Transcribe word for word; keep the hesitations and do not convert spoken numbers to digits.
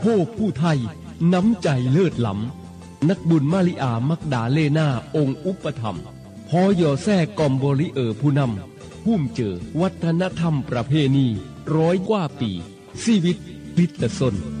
โภคผู้ไทยน้ำใจเลิศล้ำนักบุญมาริอามักดาเลนาองค์อุปถัมภ์พอยอแซ่กอมบริเออผู้นำพุ่มเจอวัฒนธรรมประเพณีร้อยกว่าปีชีวิตพิตสน